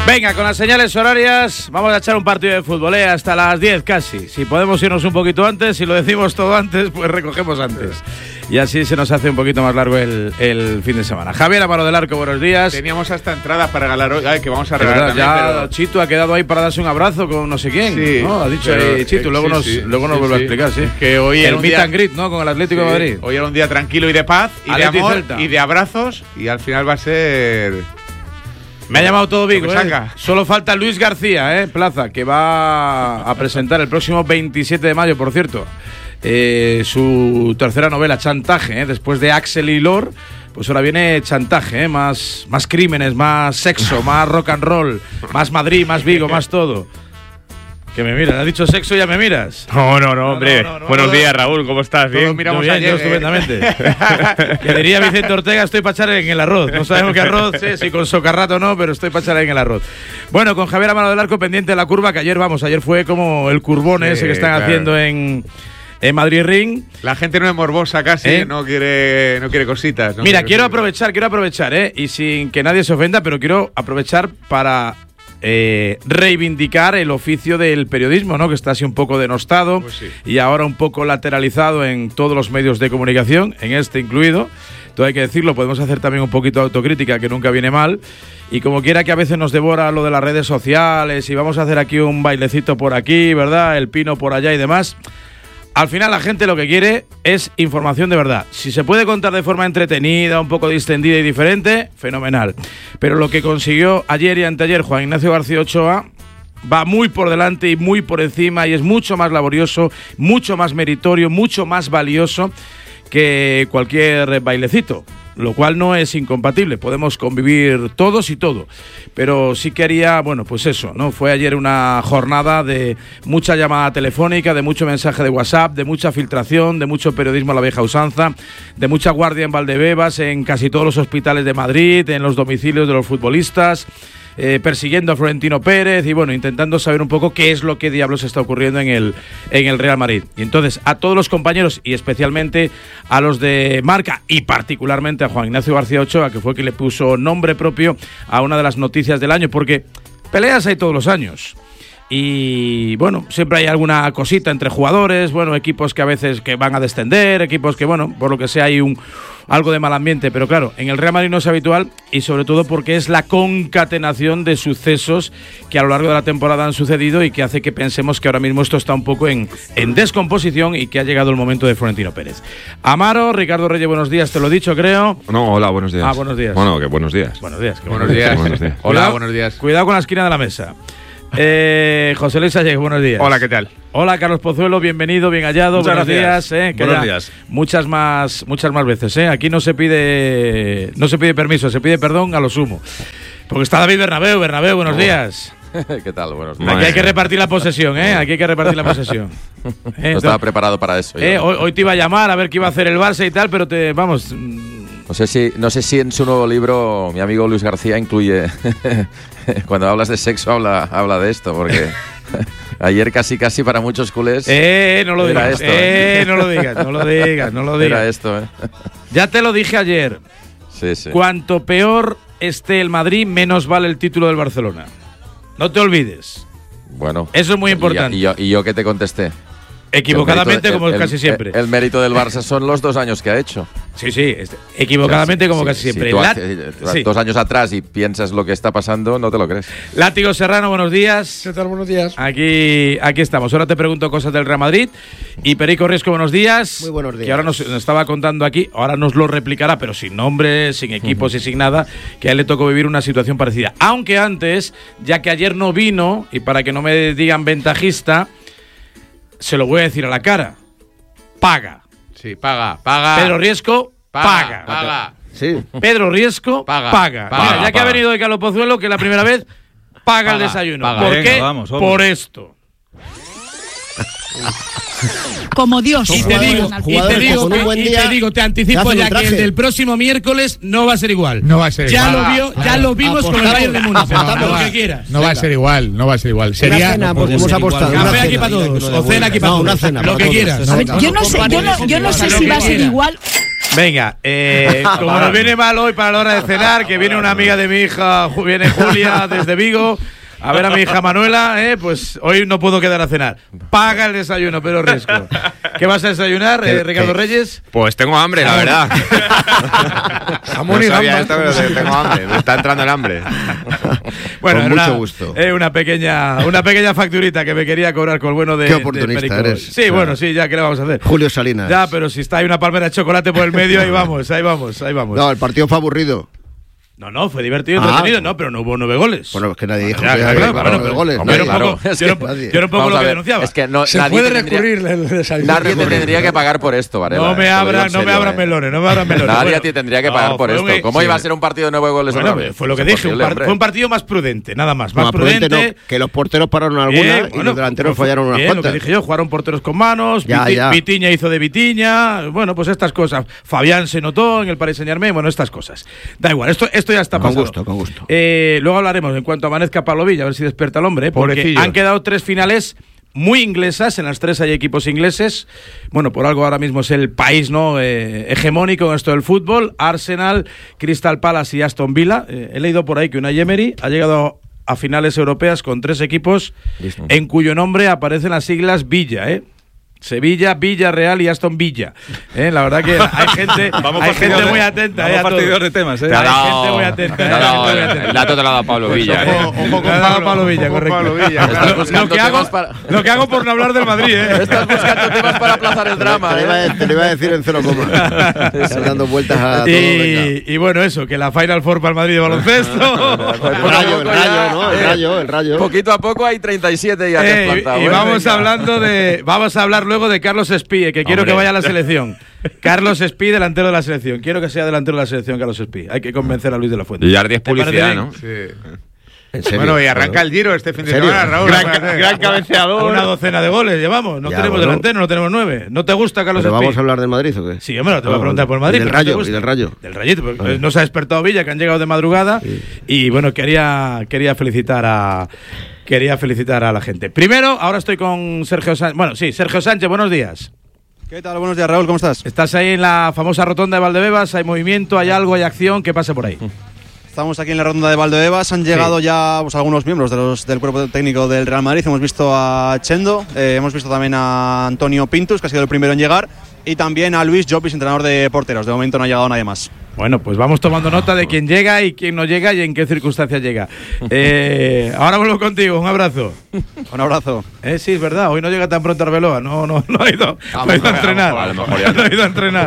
Venga, con las señales horarias vamos a echar un partido de fútbol, hasta las 10 casi. Si podemos irnos un poquito antes, si lo decimos todo antes, pues recogemos antes. Y así se nos hace un poquito más largo el fin de semana. Javier Amaro del Arco, buenos días. Teníamos hasta entrada para regalar hoy, que vamos a regalar también, ya pero... Chito ha quedado ahí para darse un abrazo con no sé quién, sí, ¿no? Ha dicho ahí Chito, luego nos vuelve a explicar, sí. Que hoy el meet and greet, ¿no? Con el Atlético de Madrid. Hoy era un día tranquilo y de paz, y de amor, y de abrazos, y al final va a ser... Me ha llamado todo Vigo, Solo falta Luis García, Plaza, que va a presentar el próximo 27 de mayo, por cierto, su tercera novela, Chantaje, después de Axel y Lor, pues ahora viene Chantaje, más crímenes, más sexo, más rock and roll, más Madrid, más Vigo, más todo. Que me miras, has dicho sexo y ya me miras. No, hombre. Buenos días, Raúl, ¿cómo estás? ¿Bien? Miramos bien, ayer, yo estupendamente. Que diría Vicente Ortega, estoy para echar en el arroz. No sabemos qué arroz, si con socarrato o no, pero estoy para echar en el arroz. Bueno, con Javier Amaro del Arco pendiente de la curva, que ayer fue como el curbón ese que están haciendo en Madrid Ring. La gente no es morbosa casi, no quiere cositas. Mira, quiero aprovechar, y sin que nadie se ofenda, pero quiero aprovechar para... reivindicar el oficio del periodismo, ¿no? Que está así un poco denostado, pues sí, y ahora un poco lateralizado en todos los medios de comunicación, en este incluido. Todo hay que decirlo, podemos hacer también un poquito de autocrítica, que nunca viene mal. Y como quiera que a veces nos devora lo de las redes sociales y vamos a hacer aquí un bailecito por aquí, ¿verdad? El pino por allá y demás. Al final la gente lo que quiere es información de verdad. Si se puede contar de forma entretenida, un poco distendida y diferente, fenomenal. Pero lo que consiguió ayer y anteayer Juan Ignacio García Ochoa va muy por delante y muy por encima, y es mucho más laborioso, mucho más meritorio, mucho más valioso que cualquier bailecito. Lo cual no es incompatible, podemos convivir todos y todo, pero sí que haría, pues eso, ¿no? Fue ayer una jornada de mucha llamada telefónica, de mucho mensaje de WhatsApp, de mucha filtración, de mucho periodismo a la vieja usanza, de mucha guardia en Valdebebas, en casi todos los hospitales de Madrid, en los domicilios de los futbolistas, persiguiendo a Florentino Pérez y intentando saber un poco qué es lo que diablos está ocurriendo en el Real Madrid. Y entonces a todos los compañeros y especialmente a los de Marca y particularmente a Juan Ignacio García Ochoa, que fue quien le puso nombre propio a una de las noticias del año, porque peleas hay todos los años. Y siempre hay alguna cosita entre jugadores, equipos que a veces que van a descender, equipos que por lo que sea hay algo de mal ambiente, pero claro, en el Real Madrid no es habitual, y sobre todo porque es la concatenación de sucesos que a lo largo de la temporada han sucedido y que hace que pensemos que ahora mismo esto está un poco en descomposición y que ha llegado el momento de Florentino Pérez. Amaro, Ricardo Reyes, buenos días, te lo he dicho, creo. No, hola, buenos días. Buenos días. Bueno, que buenos días. Buenos días. Buenos días. Hola, buenos días. Cuidado con la esquina de la mesa. José Luis Sallejo, buenos días. Hola, ¿qué tal? Hola, Carlos Pozuelo, bienvenido, bien hallado. Muchas gracias. Buenos días. Muchas más veces, Aquí no se pide permiso, se pide perdón a lo sumo. Porque está David Bernabéu, buenos días. ¿Qué tal? Buenos días. Aquí hay que repartir la posesión, Aquí hay que repartir la posesión. No estaba preparado para eso. Hoy te iba a llamar a ver qué iba a hacer el Barça y tal, pero No sé si en su nuevo libro mi amigo Luis García incluye cuando hablas de sexo habla de esto, porque ayer casi para muchos culés no lo digas, no lo digas. Era esto, Ya te lo dije ayer. Sí. Cuanto peor esté el Madrid, menos vale el título del Barcelona. No te olvides. Bueno. Eso es muy importante. ¿Y yo qué te contesté? Equivocadamente, como casi siempre. El mérito del Barça son los 2 años que ha hecho. Sí, equivocadamente, como casi siempre. Si tú 2 años atrás y piensas lo que está pasando, no te lo crees. Látigo Serrano, buenos días. ¿Qué tal? Buenos días. Aquí estamos. Ahora te pregunto cosas del Real Madrid. Y Perico Riesco, buenos días. Muy buenos días. Que ahora nos estaba contando aquí, ahora nos lo replicará, pero sin nombre, sin equipos y sin nada, que a él le tocó vivir una situación parecida. Aunque antes, ya que ayer no vino, y para que no me digan ventajista, se lo voy a decir a la cara. Paga. Sí, paga. Pedro Riesco, paga. Sí. Pedro Riesco, paga. Mira, ya que ha venido de Carlos Pozuelo, que la primera vez paga el desayuno. Paga. ¿Por Venga, qué? Vamos. Por esto. Como Dios. Y te digo, te anticipo ya que el del próximo miércoles no va a ser igual. No va a ser igual. Ya lo vimos con el Bayern de Múnich. Lo que quieras. No va a ser igual. Sería una cena, porque hemos apostado. Café aquí para todos, o cena aquí para todos. Una cena, lo que quieras. Yo no sé si va a ser igual. Venga, como nos viene mal hoy para la hora de cenar, que viene una amiga de mi hija, viene Julia desde Vigo, a ver a mi hija Manuela, pues hoy no puedo quedar a cenar. Paga el desayuno, pero Resco. ¿Qué vas a desayunar, Ricardo Reyes? Pues tengo hambre, la verdad. Jamón y gambas. Esto, pero tengo hambre, me está entrando el hambre. Bueno, con mucho gusto. Una pequeña facturita que me quería cobrar con el bueno de... Qué oportunista eres. Sí, bueno, sí, ya, ¿qué le vamos a hacer? Julio Salinas. Ya, pero si está ahí una palmera de chocolate por el medio, ahí vamos. No, el partido fue aburrido. No, fue divertido, entretenido, no, pero no hubo 9 goles. Bueno, es que nadie dijo claro, que claro, había 9 goles. Yo era un poco lo que denunciaba. Es que no, se puede recurrir el desayuno. Nadie te tendría que pagar por esto, Varela. No me abran melones, Nadie te tendría que pagar por esto. ¿Cómo iba a ser un partido de 9 goles otra vez? Fue lo que dije, fue un partido más prudente, nada más. Más prudente. Que los porteros pararon alguna y los delanteros fallaron unas cuantas. Lo que dije yo, jugaron porteros con manos, Vitiña hizo de Vitiña, bueno, pues estas cosas. Fabián se notó en el Paris Saint-Germain, bueno, estas cosas. Da igual, esto ya está pasado. Con gusto. Luego hablaremos en cuanto amanezca Pablo Villa, a ver si despierta el hombre, porque pobrecillo. Han quedado 3 finales muy inglesas, en las 3 hay equipos ingleses. Bueno, por algo ahora mismo es el país hegemónico en esto del fútbol. Arsenal, Crystal Palace y Aston Villa. He leído por ahí que Unai Emery ha llegado a finales europeas con 3 equipos en cuyo nombre aparecen las siglas Villa, Sevilla, Villarreal y Aston Villa. La verdad que hay gente muy atenta. Vamos partidor de temas. Hay gente muy atenta. El dato te lo ha dado Pablo Villa. Ojo con Pablo Villa, correcto. Lo que hago por no hablar del Madrid. Estás buscando temas para aplazar el drama. Te lo iba a decir en 0, Estás dando vueltas a todo. Y bueno, eso, que la Final Four para el Madrid de baloncesto. El rayo. Poquito a poco hay 37 ya que falta. Y vamos a hablar luego de Carlos Espí, que quiero que vaya a la selección. Carlos Espí, delantero de la selección. Quiero que sea delantero de la selección, Carlos Espí. Hay que convencer a Luis de la Fuente. Y Yardi es publicidad, ¿no? Sí. Bueno, y arranca el Giro este fin de semana, Raúl. Gran cabeceador. Una docena de goles llevamos. No tenemos delantero, no tenemos 9. ¿No te gusta, Carlos Espí? ¿Vamos a hablar del Madrid o qué? Sí, hombre, te voy a preguntar por el Madrid. Y del Rayo. Del Rayito. No se ha despertado Villa, que han llegado de madrugada. Sí. Y bueno, quería felicitar a la gente. Primero, ahora estoy con Sergio Sánchez. Bueno, sí, Sergio Sánchez, buenos días. ¿Qué tal? Buenos días, Raúl, ¿cómo estás? Estás ahí en la famosa rotonda de Valdebebas, hay movimiento, hay algo, hay acción, ¿qué pasa por ahí? Estamos aquí en la rotonda de Valdebebas, han llegado ya algunos miembros del cuerpo técnico del Real Madrid, hemos visto a Chendo, hemos visto también a Antonio Pintus, que ha sido el primero en llegar, y también a Luis Llopis, entrenador de porteros. De momento no ha llegado nadie más. Bueno, pues vamos tomando nota de quién llega y quién no llega y en qué circunstancias llega. Ahora vuelvo contigo, un abrazo. Un abrazo. Sí, es verdad, hoy no llega tan pronto Arbeloa, no ha ido a entrenar. A lo mejor ya no ha ido a entrenar.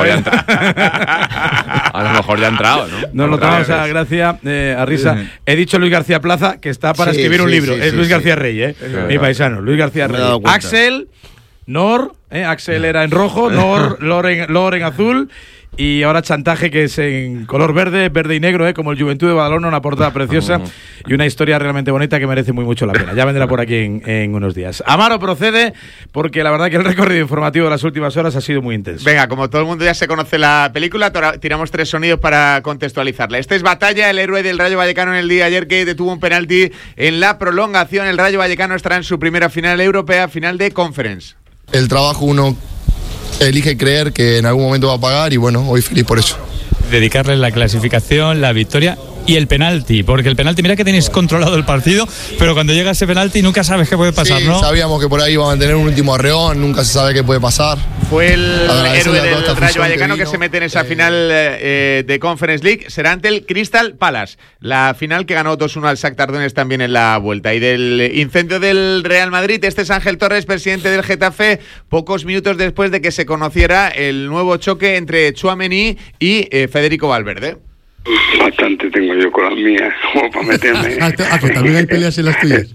A lo mejor ya ha entrado, ¿no? Nos lo tomamos a gracia, a risa. Sí. He dicho Luis García Plaza, que está para escribir un libro. Es Luis García Rey, mi paisano, Luis García Rey. Axel, Nor, Axel era en rojo, Nor, Lor en azul. Y ahora Chantaje, que es en color verde y negro, como el Juventud de Badalona, una portada preciosa y una historia realmente bonita que merece mucho la pena. Ya vendrá por aquí en unos días. Amaro procede, porque la verdad que el recorrido informativo de las últimas horas ha sido muy intenso. Venga, como todo el mundo ya se conoce la película, tiramos 3 sonidos para contextualizarla. Este es Batalla, el héroe del Rayo Vallecano en el día de ayer, que detuvo un penalti en la prolongación. El Rayo Vallecano estará en su primera final europea, final de Conference. El trabajo uno elige creer que en algún momento va a pagar y bueno, hoy feliz por eso. Dedicarle la clasificación, la victoria y el penalti, porque el penalti, mira que tenéis controlado el partido, pero cuando llega ese penalti nunca sabes qué puede pasar, sí, ¿no? Sabíamos que por ahí iban a tener un último arreón, nunca se sabe qué puede pasar. Fue el héroe del Rayo Vallecano que se mete en esa final de Conference League, será ante el Crystal Palace, la final que ganó 2-1 al Shakhtar Donetsk también en la vuelta. Y del incendio del Real Madrid, este es Ángel Torres, presidente del Getafe, pocos minutos después de que se conociera el nuevo choque entre Tchouaméni y Federico Valverde. Bastante tengo yo con las mías, como para meterme. Que también hay peleas en las tuyas.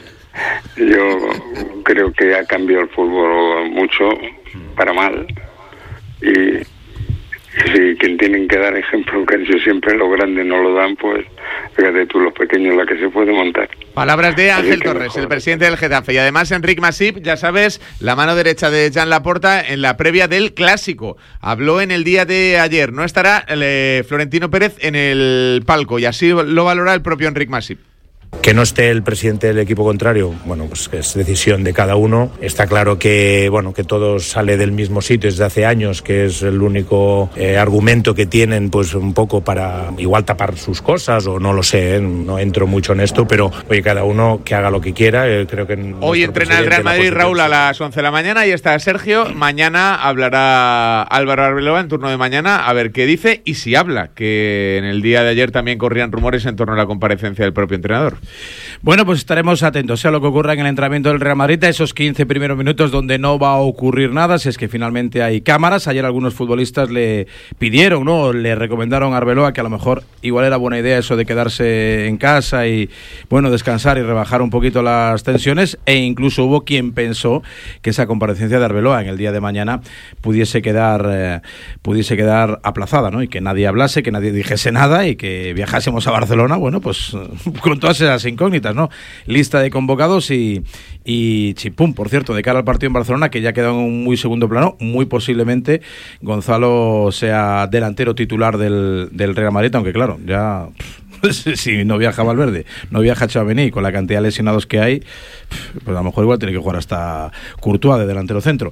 Yo creo que ha cambiado el fútbol mucho para mal. Y si quien tienen que dar ejemplo, que han sido siempre los grandes no lo dan, pues fíjate tú, los pequeños, la que se puede montar. Palabras de Ángel Torres, el presidente del Getafe. Y además Enric Masip, ya sabes, la mano derecha de Jan Laporta en la previa del Clásico. Habló en el día de ayer. No estará Florentino Pérez en el palco y así lo valora el propio Enric Masip. Que no esté el presidente del equipo contrario, bueno, pues es decisión de cada uno. Está claro que, bueno, que todo sale del mismo sitio desde hace años, que es el único argumento que tienen, pues un poco para igual tapar sus cosas, o no lo sé, no entro mucho en esto, pero oye, cada uno que haga lo que quiera. Creo que hoy entrena el Real Madrid, Raúl, a las 11 de la mañana, y está Sergio. Mañana hablará Álvaro Arbeloa en turno de mañana, a ver qué dice y si habla, que en el día de ayer también corrían rumores en torno a la comparecencia del propio entrenador. Bueno, pues estaremos atentos a lo que ocurra en el entrenamiento del Real Madrid, a esos 15 primeros minutos donde no va a ocurrir nada, si es que finalmente hay cámaras. Ayer algunos futbolistas le pidieron, ¿no?, le recomendaron a Arbeloa que a lo mejor igual era buena idea eso de quedarse en casa y, bueno, descansar y rebajar un poquito las tensiones, e incluso hubo quien pensó que esa comparecencia de Arbeloa en el día de mañana pudiese quedar aplazada, ¿no?, y que nadie hablase, que nadie dijese nada y que viajásemos a Barcelona, bueno, pues con todas esas incógnitas, ¿no? Lista de convocados y chimpum, por cierto, de cara al partido en Barcelona, que ya queda en un muy segundo plano, muy posiblemente Gonzalo sea delantero titular del Real Madrid, aunque claro, ya si no viaja Valverde, no viaja Tchouaméni, con la cantidad de lesionados que hay, pues a lo mejor igual tiene que jugar hasta Courtois de delantero centro.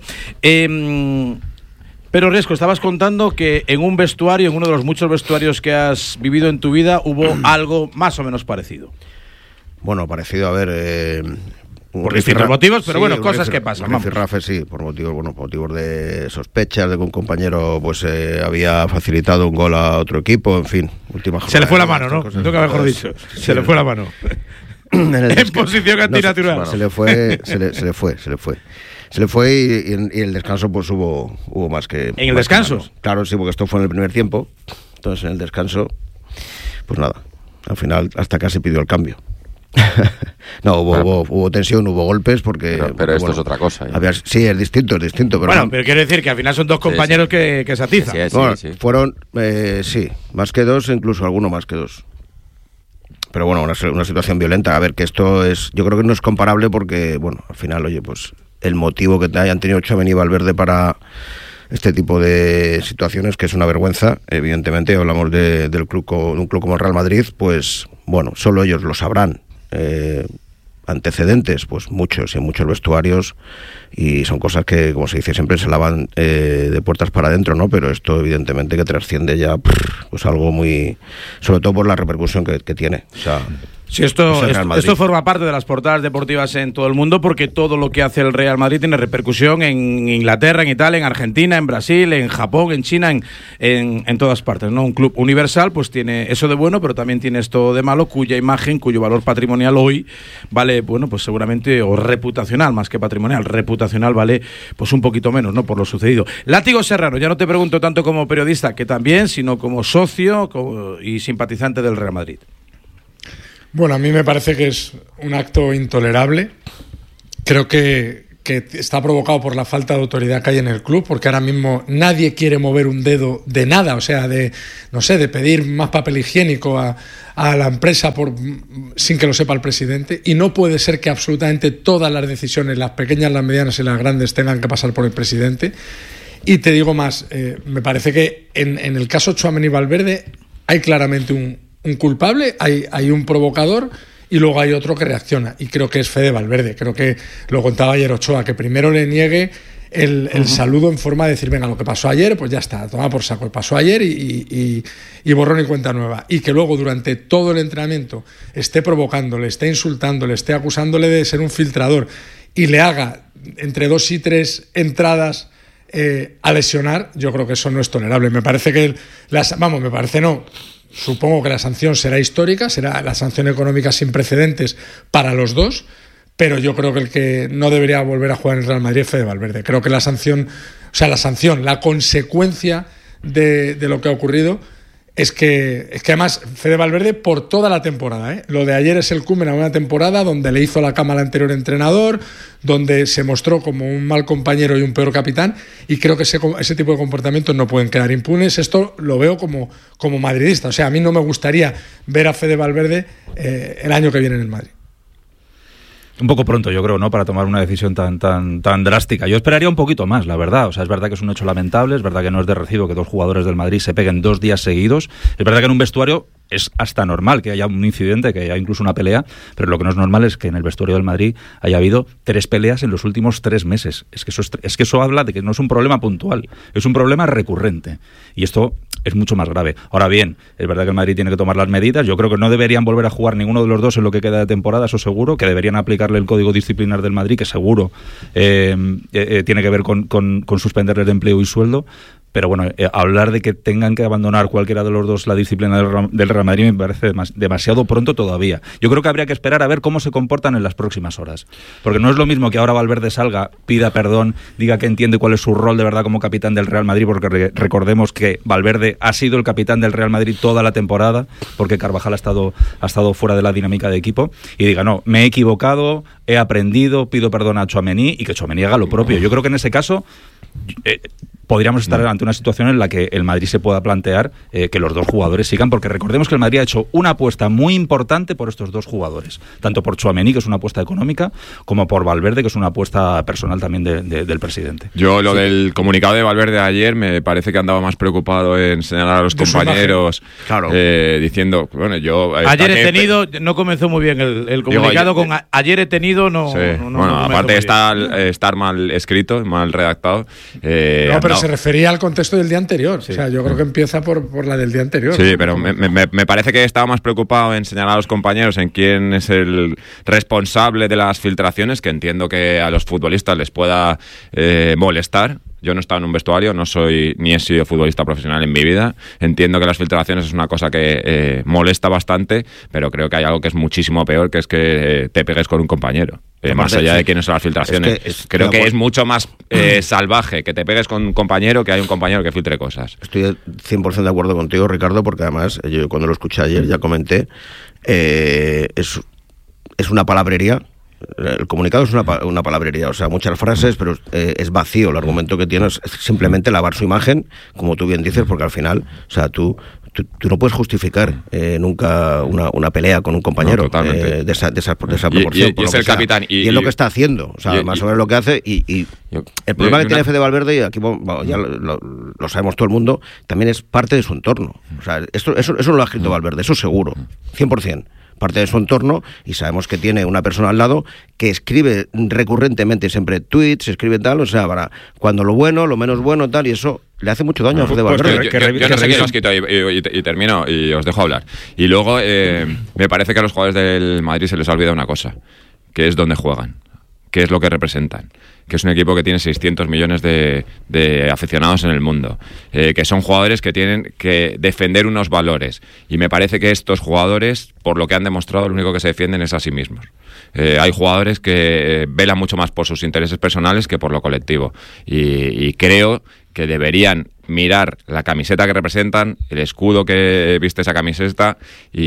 Pero Riesco, estabas contando que en un vestuario, en uno de los muchos vestuarios que has vivido en tu vida, hubo algo más o menos parecido. Bueno, parecido, a ver... por distintos motivos, pero sí, bueno, cosas que pasan. Rafe, sí, por motivos de sospechas de que un compañero pues había facilitado un gol a otro equipo, en fin, última jornada. Se le fue la mano, ¿no? Nunca mejor dicho. Se le fue la mano. En posición antinatural. No, se le fue y en el descanso pues hubo más que... ¿En el descanso? Claro, sí, porque esto fue en el primer tiempo. Entonces en el descanso, pues nada, al final hasta casi pidió el cambio. No, hubo tensión, hubo golpes porque... Pero esto es otra cosa. Sí, es distinto, pero... Bueno, pero quiero decir que al final son dos compañeros que se atizan. Sí. Fueron, sí, más que dos, incluso alguno más que dos. Pero bueno, una situación violenta. A ver, que esto es... Yo creo que no es comparable porque, bueno, al final, oye, pues el motivo que hayan tenido Tchouaméni y Valverde para este tipo de situaciones, que es una vergüenza, evidentemente, hablamos de un club como el Real Madrid, pues, bueno, solo ellos lo sabrán. Antecedentes, pues muchos, en muchos vestuarios, y son cosas que, como se dice siempre, se lavan de puertas para adentro, ¿no? Pero esto evidentemente que trasciende ya pues algo muy, sobre todo por la repercusión que tiene, o sea... Sí, esto forma parte de las portadas deportivas en todo el mundo, porque todo lo que hace el Real Madrid tiene repercusión en Inglaterra, en Italia, en Argentina, en Brasil, en Japón, en China, en todas partes, ¿no? Un club universal pues tiene eso de bueno, pero también tiene esto de malo, cuya imagen, cuyo valor patrimonial hoy vale, bueno, pues seguramente, o reputacional, más que patrimonial, reputacional vale pues un poquito menos, ¿no?, por lo sucedido. Látigo Serrano, ya no te pregunto tanto como periodista, que también, sino como socio y simpatizante del Real Madrid. Bueno, a mí me parece que es un acto intolerable. Creo que está provocado por la falta de autoridad que hay en el club, porque ahora mismo nadie quiere mover un dedo de nada, o sea, de pedir más papel higiénico a la empresa sin que lo sepa el presidente, y no puede ser que absolutamente todas las decisiones, las pequeñas, las medianas y las grandes, tengan que pasar por el presidente. Y te digo más, me parece que en el caso Tchouaméni y Valverde hay claramente un culpable, hay un provocador, y luego hay otro que reacciona, y creo que es Fede Valverde. Creo que lo contaba ayer Ochoa, que primero le niegue el saludo en forma de decir, venga, lo que pasó ayer, pues ya está, toma por saco, pasó ayer y borrón y cuenta nueva, y que luego durante todo el entrenamiento esté provocándole, esté insultándole, esté acusándole de ser un filtrador, y le haga entre 2 y 3 entradas a lesionar. Yo creo que eso no es tolerable. Me parece que supongo que la sanción será histórica, será la sanción económica sin precedentes para los dos, pero yo creo que el que no debería volver a jugar en el Real Madrid es Fede Valverde. Creo que la consecuencia de lo que ha ocurrido es que además Fede Valverde por toda la temporada, lo de ayer es el cúmen a una temporada donde le hizo la cama al anterior entrenador, donde se mostró como un mal compañero y un peor capitán, y creo que ese tipo de comportamientos no pueden quedar impunes. Esto lo veo como madridista, o sea, a mí no me gustaría ver a Fede Valverde el año que viene en el Madrid. Un poco pronto, yo creo, ¿no?, para tomar una decisión tan drástica. Yo esperaría un poquito más, la verdad. O sea, es verdad que es un hecho lamentable, es verdad que no es de recibo que 2 jugadores del Madrid se peguen 2 días seguidos. Es verdad que en un vestuario es hasta normal que haya un incidente, que haya incluso una pelea, pero lo que no es normal es que en el vestuario del Madrid haya habido 3 peleas en los últimos 3 meses. Es que eso habla de que no es un problema puntual, es un problema recurrente. Y esto es mucho más grave. Ahora bien, es verdad que el Madrid tiene que tomar las medidas. Yo creo que no deberían volver a jugar ninguno de los dos en lo que queda de temporada, eso seguro, que deberían aplicarle el código disciplinar del Madrid, que seguro tiene que ver con suspenderles de empleo y sueldo. Pero bueno, hablar de que tengan que abandonar cualquiera de los dos la disciplina del Real Madrid me parece demasiado pronto todavía. Yo creo que habría que esperar a ver cómo se comportan en las próximas horas. Porque no es lo mismo que ahora Valverde salga, pida perdón, diga que entiende cuál es su rol de verdad como capitán del Real Madrid, porque recordemos que Valverde ha sido el capitán del Real Madrid toda la temporada, porque Carvajal ha estado fuera de la dinámica de equipo, y diga, no, me he equivocado, he aprendido, pido perdón a Tchouaméni, y que Tchouaméni haga lo propio. Yo creo que en ese caso podríamos estar ante una situación en la que el Madrid se pueda plantear que los dos jugadores sigan, porque recordemos que el Madrid ha hecho una apuesta muy importante por estos dos jugadores, tanto por Tchouaméni, que es una apuesta económica, como por Valverde, que es una apuesta personal también del presidente. Yo lo del comunicado de Valverde ayer me parece que andaba más preocupado en señalar a los compañeros, claro, diciendo, bueno, yo... Ayer he tenido, no comenzó muy bien el comunicado, digo, con ayer he tenido, no... Sí. Bueno, aparte de estar mal escrito, mal redactado... pero se refería al contexto del día anterior. Sí. O sea, yo creo que empieza por la del día anterior. Sí, pero me parece que estaba más preocupado en señalar a los compañeros en quién es el responsable de las filtraciones, que entiendo que a los futbolistas les pueda molestar. Yo no he estado en un vestuario, no soy ni he sido futbolista profesional en mi vida. Entiendo que las filtraciones es una cosa que molesta bastante, pero creo que hay algo que es muchísimo peor, que es que te pegues con un compañero. Más allá de quiénes son las filtraciones. Creo que es mucho más salvaje que te pegues con un compañero que hay un compañero que filtre cosas. Estoy 100% de acuerdo contigo, Ricardo, porque además yo cuando lo escuché ayer ya comenté, es una palabrería. El comunicado es una palabrería, o sea, muchas frases, pero es vacío. El argumento que tienes es simplemente lavar su imagen, como tú bien dices, porque al final, o sea, tú no puedes justificar nunca una pelea con un compañero de esa proporción. Y es el capitán. Y es lo que está haciendo, o sea, más o menos lo que hace. Y el problema que tiene Fede Valverde, y aquí ya lo sabemos todo el mundo, también es parte de su entorno. O sea, eso no lo ha escrito Valverde, eso seguro, 100%. Parte de su entorno, y sabemos que tiene una persona al lado que escribe recurrentemente siempre tweets, escribe tal, o sea, para cuando lo bueno, lo menos bueno, tal, y eso le hace mucho daño a Fede Valverde. Yo no sé quién lo ha escrito y termino y os dejo hablar. Y luego me parece que a los jugadores del Madrid se les ha olvidado una cosa, que es dónde juegan, qué es lo que representan, que es un equipo que tiene 600 millones de aficionados en el mundo, que son jugadores que tienen que defender unos valores, y me parece que estos jugadores, por lo que han demostrado, lo único que se defienden es a sí mismos. Hay jugadores que velan mucho más por sus intereses personales que por lo colectivo, y creo que deberían mirar la camiseta que representan, el escudo que viste esa camiseta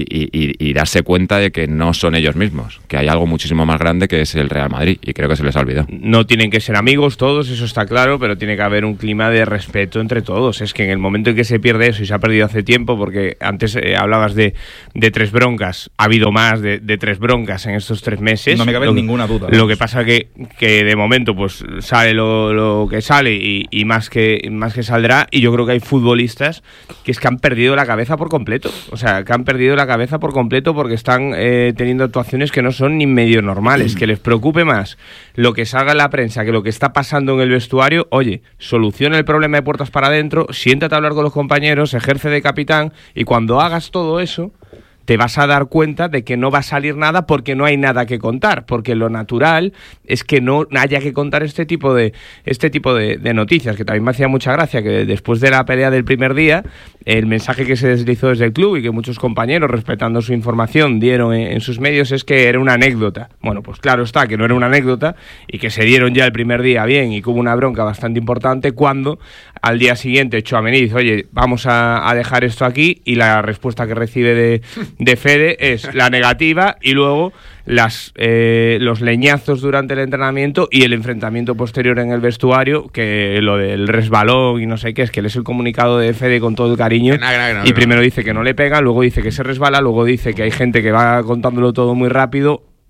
y darse cuenta de que no son ellos mismos, que hay algo muchísimo más grande que es el Real Madrid, y creo que se les ha olvidado. No tienen que ser amigos todos, eso está claro, pero tiene que haber un clima de respeto entre todos. Es que en el momento en que se pierde eso, y se ha perdido hace tiempo, porque antes hablabas de 3 broncas, ha habido más de 3 broncas en estos 3 meses. No me cabe ninguna duda. Lo que pasa que de momento pues sale lo que sale y más que saldrá. Y yo creo que hay futbolistas que han perdido la cabeza por completo. O sea, que han perdido la cabeza por completo porque están teniendo actuaciones que no son ni medio normales. Que les preocupe más lo que salga en la prensa que lo que está pasando en el vestuario. Oye, soluciona el problema de puertas para adentro, siéntate a hablar con los compañeros, ejerce de capitán, y cuando hagas todo eso te vas a dar cuenta de que no va a salir nada, porque no hay nada que contar, porque lo natural es que no haya que contar este tipo de noticias, que también me hacía mucha gracia que después de la pelea del primer día, el mensaje que se deslizó desde el club y que muchos compañeros, respetando su información, dieron en sus medios, es que era una anécdota. Bueno, pues claro está que no era una anécdota, y que se dieron ya el primer día bien, y que hubo una bronca bastante importante cuando al día siguiente Tchouaméni dice, oye, vamos a dejar esto aquí, y la respuesta que recibe de Fede es la negativa, y luego los leñazos durante el entrenamiento y el enfrentamiento posterior en el vestuario, que lo del resbalón y no sé qué, es que lees el comunicado de Fede con todo el cariño, y primero dice que no le pega, luego dice que se resbala, luego dice que hay gente que va contándolo todo muy rápido.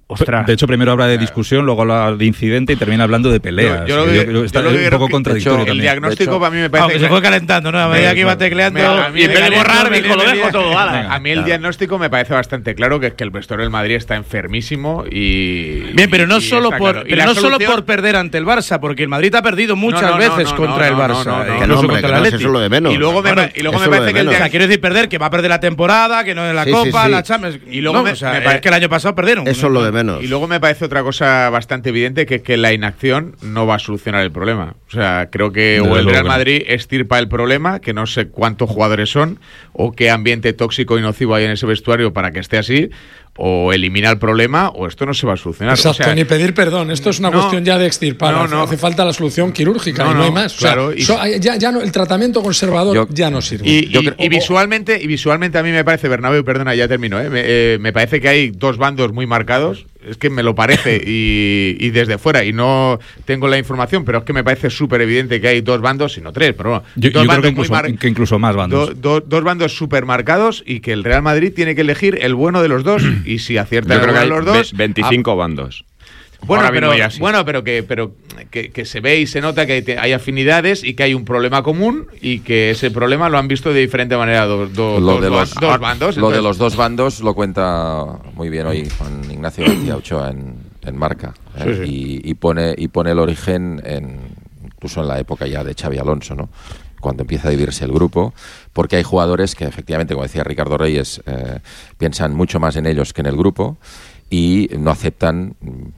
De hecho, primero habla de discusión, luego habla de incidente y termina hablando de peleas. Yo creo que está un poco contradictorio también. El diagnóstico para mí me parece que se fue calentando, ¿no? A medida que iba tecleando. Y en vez de borrar, dijo, lo dejo todo. A mí el diagnóstico me parece bastante claro, que es que el vestuario del Madrid está enfermísimo y... Bien, pero no solo por perder ante el Barça, porque el Madrid ha perdido muchas veces contra el Barça. Incluso contra el Atleti. Eso es lo de menos. Y luego me parece que... O sea, quiero decir perder, que va a perder la temporada, que no es la Copa, la Champions... Y luego me parece que el año pasado perdieron. Eso es lo de menos. Y luego me parece otra cosa bastante evidente, que es que la inacción no va a solucionar el problema. O sea, creo que o el Real Madrid extirpa el problema, que no sé cuántos jugadores son, o qué ambiente tóxico y nocivo hay en ese vestuario para que esté así, o elimina el problema, o esto no se va a solucionar. Exacto, o sea, ni pedir perdón. Esto es una cuestión ya de extirpar. Hace falta la solución quirúrgica y no hay más. Claro, ya no, el tratamiento conservador ya no sirve. Y visualmente a mí me parece, Bernabéu, perdona, ya termino, me parece que hay dos bandos muy marcados. Es que me lo parece y desde fuera, y no tengo la información, pero es que me parece súper evidente que hay dos bandos, sino tres, pero bueno, yo creo que incluso más bandos. Dos bandos súper marcados, y que el Real Madrid tiene que elegir el bueno de los dos, y si acierta yo creo que hay los dos... 25 bandos. Bueno, pero que se ve y se nota que hay afinidades y que hay un problema común, y que ese problema lo han visto de diferente manera dos bandos. Lo de los dos bandos lo cuenta muy bien hoy Juan Ignacio García Ochoa en Marca, y pone el origen incluso en la época ya de Xabi Alonso, ¿no? Cuando empieza a dividirse el grupo, porque hay jugadores que efectivamente, como decía Ricardo Reyes, piensan mucho más en ellos que en el grupo, y no aceptan,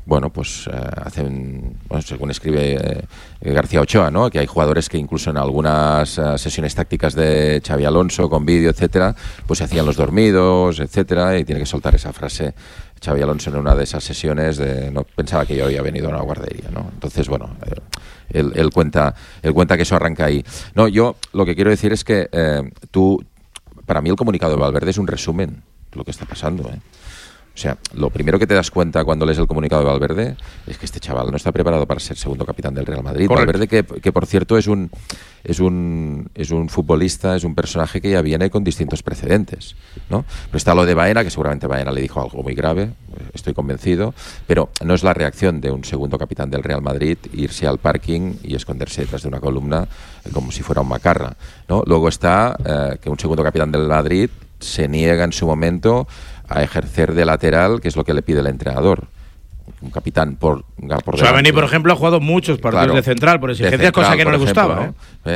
según escribe García Ochoa, ¿no? Que hay jugadores que incluso en algunas sesiones tácticas de Xabi Alonso con vídeo, etcétera, pues se hacían los dormidos, etcétera, y tiene que soltar esa frase Xabi Alonso en una de esas sesiones no pensaba que yo había venido a una guardería, ¿no? Entonces, bueno, él cuenta que eso arranca ahí. No, yo lo que quiero decir es que para mí el comunicado de Valverde es un resumen de lo que está pasando, O sea, lo primero que te das cuenta cuando lees el comunicado de Valverde es que este chaval no está preparado para ser segundo capitán del Real Madrid. Correcto. Valverde, que por cierto es un futbolista, es un personaje que ya viene con distintos precedentes, ¿no? Pero está lo de Baena, que seguramente Baena le dijo algo muy grave, estoy convencido, pero no es la reacción de un segundo capitán del Real Madrid irse al parking y esconderse detrás de una columna como si fuera un macarra, ¿no? Luego está que un segundo capitán del Madrid se niega en su momento a ejercer de lateral, que es lo que le pide el entrenador. Un capitán por Tchouaméni, por ejemplo, ha jugado muchos partidos de central por exigencia, cosa que no le gustaba.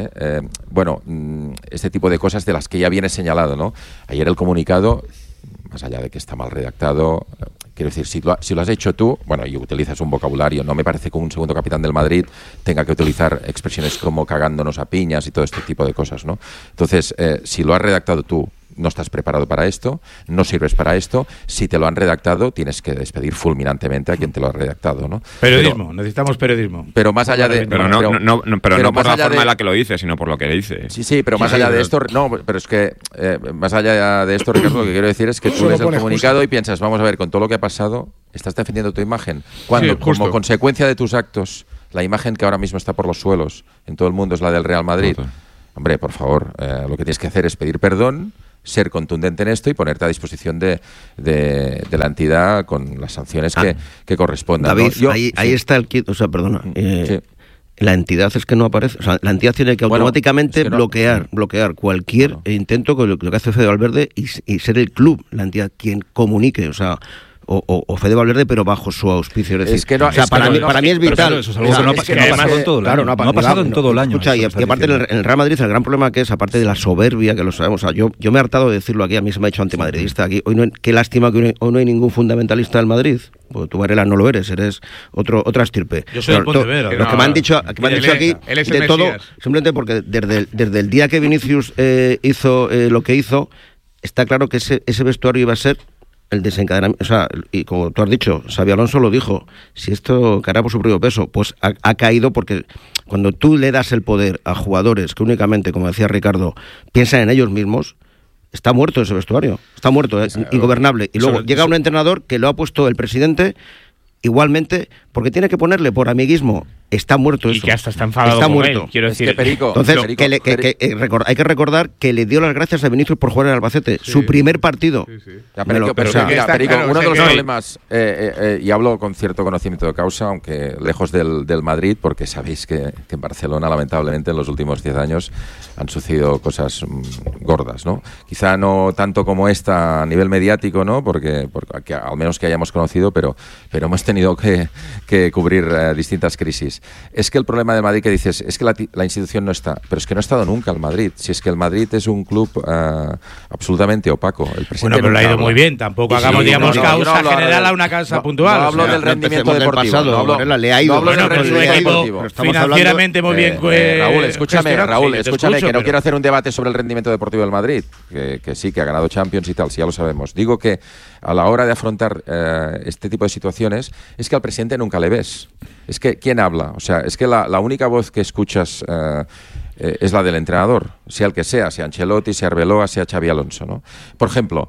Este tipo de cosas de las que ya viene señalado, ¿no? Ayer el comunicado, más allá de que está mal redactado, quiero decir, si lo has hecho tú, y utilizas un vocabulario, no me parece que un segundo capitán del Madrid tenga que utilizar expresiones como cagándonos a piñas y todo este tipo de cosas, ¿no? Entonces, si lo has redactado tú, no estás preparado para esto, no sirves para esto. Si te lo han redactado, tienes que despedir fulminantemente a quien te lo ha redactado, ¿no? Periodismo, necesitamos periodismo. Pero más allá de... Pero no por la forma en la que lo dice, sino por lo que dice. Sí, pero más allá de esto... No, pero es que más allá de esto, Ricardo, lo que quiero decir es que tú lees el comunicado y piensas, vamos a ver, con todo lo que ha pasado, estás defendiendo tu imagen. Cuando, como consecuencia de tus actos, la imagen que ahora mismo está por los suelos en todo el mundo es la del Real Madrid. Hombre, por favor, lo que tienes que hacer es pedir perdón, ser contundente en esto y ponerte a disposición de la entidad con las sanciones que correspondan. David, ¿no? ahí está el kit, perdona. La entidad es que no aparece. La entidad tiene que automáticamente bloquear cualquier intento que lo que hace Fede Valverde y ser el club, la entidad, quien comunique, o Fede Valverde, pero bajo su auspicio. Es que para mí es vital. Eso es algo que no ha pasado en todo el año. No ha pasado en todo el año. Escucha, y aparte en el Real Madrid el gran problema que es, aparte de la soberbia, que lo sabemos, yo me he hartado de decirlo aquí, a mí se me ha hecho antimadridista aquí. Qué lástima que hoy no hay ningún fundamentalista del Madrid. Porque tú, Varela, no lo eres otra estirpe. Yo soy el Pontevedra. Lo que me han dicho aquí de todo, simplemente porque desde el día que Vinicius hizo lo que hizo, está claro que ese vestuario iba a ser el desencadenamiento, y como tú has dicho, Xabi Alonso lo dijo, si esto caerá por su propio peso, pues ha caído porque cuando tú le das el poder a jugadores que únicamente, como decía Ricardo, piensan en ellos mismos, está muerto ese vestuario, está muerto, es ingobernable. Y luego llega un entrenador que lo ha puesto el presidente igualmente, porque tiene que ponerle por amiguismo está muerto eso. Y que hasta está enfadado está con muerto. él, quiero decir. Es que Perico, Entonces, Perico, hay que recordar que le dio las gracias a Vinicius por jugar en Albacete, su primer partido. Ya, Perico, Perico, claro, uno de los que problemas, y hablo con cierto conocimiento de causa, aunque lejos del Madrid, porque sabéis que en Barcelona, lamentablemente, en los últimos 10 años han sucedido cosas gordas, ¿no? Quizá no tanto como esta a nivel mediático, ¿no? Porque al menos que hayamos conocido, pero hemos tenido que cubrir distintas crisis. Es que el problema del Madrid que dices, es que la institución no está, pero es que no ha estado nunca el Madrid. Si es que el Madrid es un club absolutamente opaco. El bueno, pero le ha ido muy bien. Tampoco hagamos, digamos, causa general a una causa puntual. No hablo del rendimiento deportivo. Pasado, no hablo, le ha ido. no hablo del rendimiento deportivo. Financieramente muy bien. Raúl, escúchame, escucho, que no quiero hacer un debate sobre el rendimiento deportivo del Madrid, que sí, que ha ganado Champions y tal, sí, ya lo sabemos. Digo que a la hora de afrontar este tipo de situaciones es que al presidente nunca le ves. Es que, ¿quién habla? O sea, es que la única voz que escuchas es la del entrenador, sea el que sea Ancelotti, sea Arbeloa, sea Xabi Alonso, ¿no? Por ejemplo,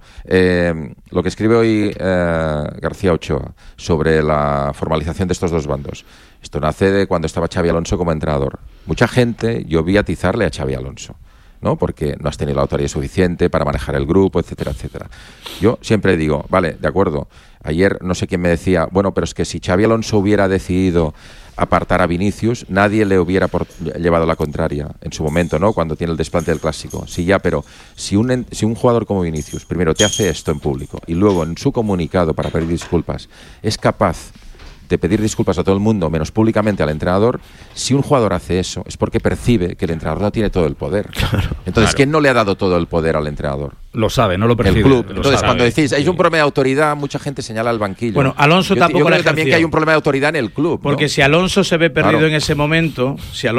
lo que escribe hoy García Ochoa sobre la formalización de estos dos bandos. Esto nace de cuando estaba Xabi Alonso como entrenador. Mucha gente yo vi atizarle a Xabi Alonso, ¿no? Porque no has tenido la autoridad suficiente para manejar el grupo, etcétera, etcétera. Yo siempre digo, vale, de acuerdo. Ayer no sé quién me decía, bueno, pero es que si Xabi Alonso hubiera decidido apartar a Vinicius, nadie le hubiera llevado la contraria en su momento, ¿no? Cuando tiene el desplante del Clásico. Sí, ya, pero si un jugador como Vinicius primero te hace esto en público y luego en su comunicado para pedir disculpas es capaz de pedir disculpas a todo el mundo, menos públicamente al entrenador, si un jugador hace eso es porque percibe que el entrenador no tiene todo el poder. Entonces, ¿quién no le ha dado todo el poder al entrenador? Lo sabe, no lo percibe. El club. Entonces, cuando decís, hay un problema de autoridad, mucha gente señala al banquillo. Bueno, Alonso tampoco yo creo también que hay un problema de autoridad en el club. Porque ¿no? si Alonso se ve perdido en ese momento,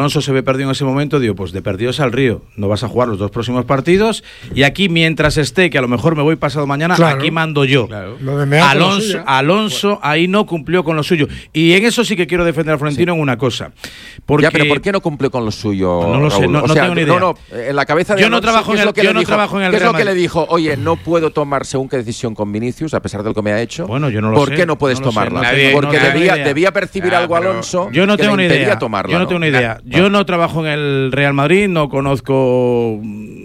digo, pues de perdidos al río. No vas a jugar los 2 próximos partidos y aquí, mientras esté, que a lo mejor me voy pasado mañana, aquí mando yo. Claro. Lo de Alonso ahí no cumplió con lo suyo. Y en eso sí que quiero defender a Florentino en una cosa. Porque ya, pero ¿por qué no cumple con lo suyo? No lo sé, no tengo ni idea. En la cabeza de yo no trabajo en el ¿qué es lo que le dijo? Oye, no puedo tomar según qué decisión con Vinicius, a pesar de lo que me ha hecho. Bueno, yo no lo sé. ¿Por qué no puedes tomarla? Porque debía percibir algo Alonso. Yo no tengo ni idea. Tomarla, yo no tengo ni idea. Yo no trabajo en el Real Madrid, no conozco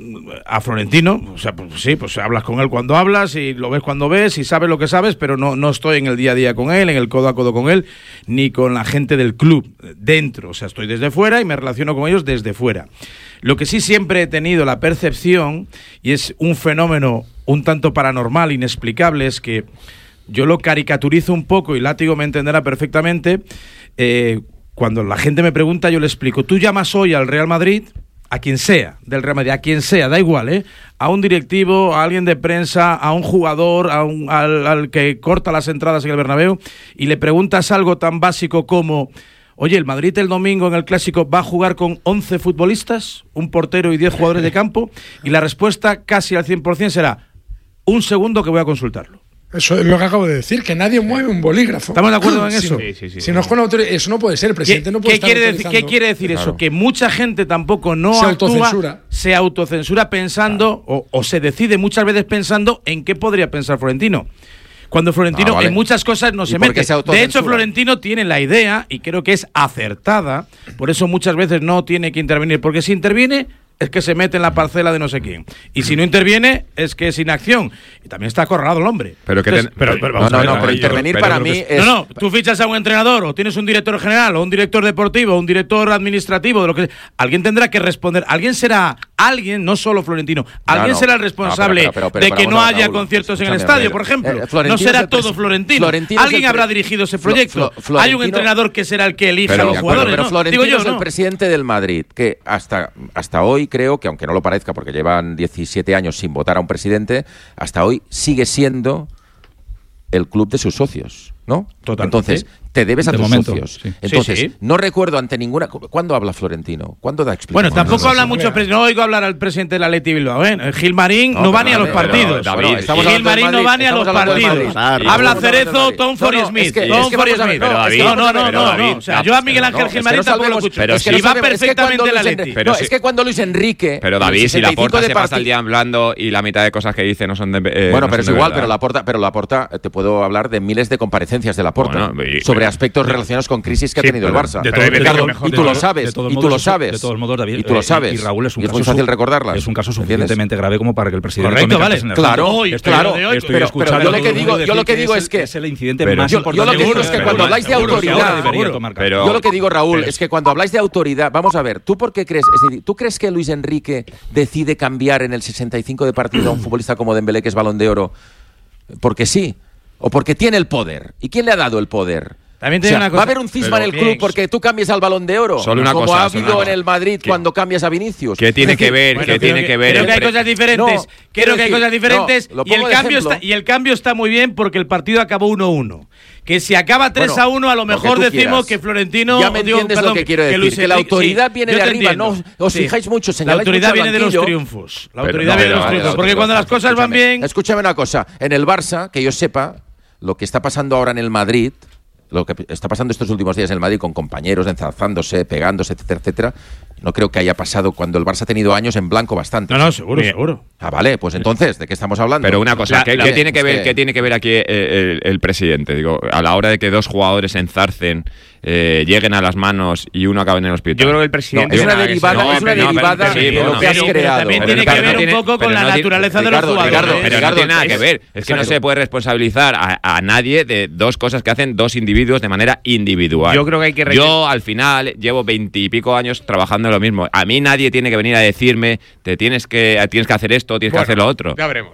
a Florentino. O sea, pues sí, pues hablas con él cuando hablas y lo ves cuando ves y sabes lo que sabes, pero no estoy en el día a día con él, en el codo a codo con él, ni con la gente del club dentro. O sea, estoy desde fuera y me relaciono con ellos desde fuera. Lo que sí siempre he tenido la percepción, y es un fenómeno un tanto paranormal, inexplicable, es que yo lo caricaturizo un poco y Látigo me entenderá perfectamente. Cuando la gente me pregunta, yo le explico, tú llamas hoy al Real Madrid, a quien sea, del Real Madrid, a quien sea, da igual, a un directivo, a alguien de prensa, a un jugador, al que corta las entradas en el Bernabéu, y le preguntas algo tan básico como, oye, ¿el Madrid el domingo en el Clásico va a jugar con 11 futbolistas, un portero y 10 jugadores de campo? Y la respuesta casi al 100% será, un segundo que voy a consultarlo. Eso es lo que acabo de decir, que nadie mueve un bolígrafo. ¿Estamos de acuerdo en eso? Sí. Si no es con autoridad, eso no puede ser. El presidente no puede estar autorizando. ¿Qué quiere decir eso? Que mucha gente tampoco se autocensura pensando, o se decide muchas veces pensando en qué podría pensar Florentino. Cuando Florentino en muchas cosas no se mete. De hecho, Florentino tiene la idea, y creo que es acertada, por eso muchas veces no tiene que intervenir, porque si interviene es que se mete en la parcela de no sé quién. Y si no interviene, es que es inacción. Y también está acorralado el hombre. Pero intervenir para mí es... No, tú fichas a un entrenador, o tienes un director general, o un director deportivo, o un director administrativo, de lo que alguien tendrá que responder. Alguien, no solo Florentino, alguien será el responsable de que no haya conciertos en el estadio, por ejemplo. No será todo Florentino. Alguien habrá dirigido ese proyecto. Hay un entrenador que será el que elija a los jugadores. Pero Florentino es el presidente del Madrid, que hasta hoy creo que, aunque no lo parezca porque llevan 17 años sin votar a un presidente, hasta hoy sigue siendo el club de sus socios, ¿no? Totalmente. Entonces, te debes a tus socios. Sí. Entonces, no recuerdo ante ninguna... ¿Cuándo habla Florentino? ¿Cuándo da explicaciones? Bueno, tampoco habla mucho, no oigo hablar al presidente del Atleti Bilbao, Gilmarín no va ni a los partidos. Gilmarín no va ni a los partidos. Habla Cerezo, Tom Forry Smith. No. O sea, yo a Miguel Ángel Gilmarín tampoco lo escucho. Y va perfectamente el Atleti. No, es que cuando Luis Enrique... Pero David, si Laporta se pasa el día hablando y la mitad de cosas que dice no son de... Bueno, pero es igual, pero Laporta te puedo hablar de miles de comparecencias ausencias de Laporta, sobre aspectos relacionados con crisis que ha tenido el Barça. Y tú lo sabes, y tú lo sabes. De todos modos, David, y tú lo sabes. Y Raúl, es muy fácil recordarlas. Es un caso suficientemente grave como para que el presidente... Correcto, tome vale. Claro, pero yo lo que digo es que... Es el incidente más importante. Yo lo que digo es que cuando habláis de autoridad... Yo lo que digo, Raúl, es que cuando habláis de autoridad... Vamos a ver, ¿tú por qué crees? Es decir, ¿tú crees que Luis Enrique decide cambiar en el 65 de partido a un futbolista como Dembélé, que es Balón de Oro, porque sí? ¿O porque tiene el poder? ¿Y quién le ha dado el poder? También una cosa, ¿va a haber un cisma en el club porque tú cambies al Balón de Oro? Solo una como cosa, ha habido en el Madrid cuando cambias a Vinicius. ¿Qué tiene que ver? Creo que hay cosas diferentes. Creo que hay cosas diferentes y el cambio está muy bien porque el partido acabó 1-1. Que si acaba 3-1, a lo mejor decimos que Florentino... Ya me entiendes lo que quiero decir, que la autoridad viene de arriba, no os fijáis mucho, señaláis mucho. La autoridad viene de los triunfos. La autoridad viene de los triunfos, porque cuando las cosas van bien... Escúchame una cosa, en el Barça, que yo sepa, lo que está pasando ahora en el Madrid... Lo que está pasando estos últimos días en el Madrid con compañeros ensalzándose, pegándose, etcétera, etcétera, no creo que haya pasado cuando el Barça ha tenido años en blanco bastante. No, seguro. Ah, vale, pues entonces, ¿de qué estamos hablando? Pero una cosa, ¿qué tiene que ver aquí el presidente? Digo, a la hora de que dos jugadores enzarcen, lleguen a las manos y uno acabe en el hospital. Yo creo que el presidente... es una derivada de lo que has creado. También tiene que ver un poco con la naturaleza de los jugadores. Pero no tiene nada que ver. Es que no se puede responsabilizar a nadie de dos cosas que hacen dos individuos de manera individual. Yo creo que hay que... Yo, al final, llevo 20 y pico años trabajando en lo mismo. A mí nadie tiene que venir a decirme tienes que hacer esto, tienes que hacer lo otro. Ya veremos.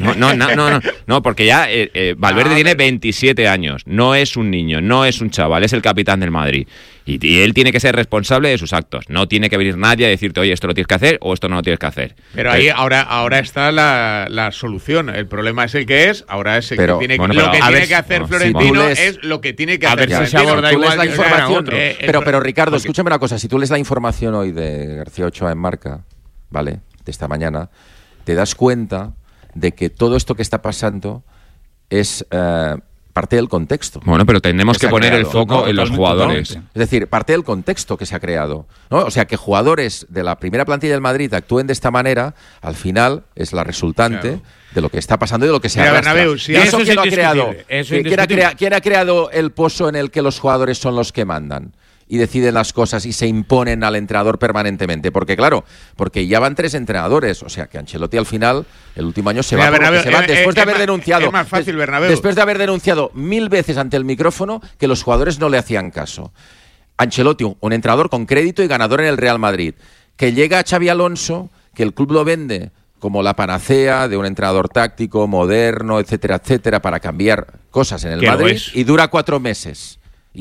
No, porque ya Valverde tiene 27 años. No es un niño, no es un chaval, es el capitán del Madrid. Y él tiene que ser responsable de sus actos. No tiene que venir nadie a decirte, oye, esto lo tienes que hacer o esto no lo tienes que hacer. Pero ahí ahora está la solución. El problema es el que es, ahora es el que tiene que hacer Florentino es lo que tiene que hacer. A ver si se aborda igual la información. Pero Ricardo, escúchame una cosa. Si tú lees la información hoy de García Ochoa en Marca, ¿vale?, de esta mañana, te das cuenta de que todo esto que está pasando es... parte del contexto. Bueno, pero tenemos que poner el foco en los jugadores. Es decir, parte del contexto que se ha creado, ¿no? O sea, que jugadores de la primera plantilla del Madrid actúen de esta manera, al final es la resultante de lo que está pasando y de lo que se arrastra. Bernabéu, ¿Y eso quién lo ha creado? ¿Quién ha creado el pozo en el que los jugadores son los que mandan y deciden las cosas y se imponen al entrenador permanentemente? Porque ya van 3 entrenadores, o sea que Ancelotti al final el último año se va después de haber denunciado. Es más fácil, Bernabéu. Después de haber denunciado 1000 veces ante el micrófono que los jugadores no le hacían caso. Ancelotti, un entrenador con crédito y ganador en el Real Madrid, que llega a Xabi Alonso, que el club lo vende como la panacea de un entrenador táctico, moderno, etcétera, etcétera, para cambiar cosas en el Madrid, y dura 4 meses.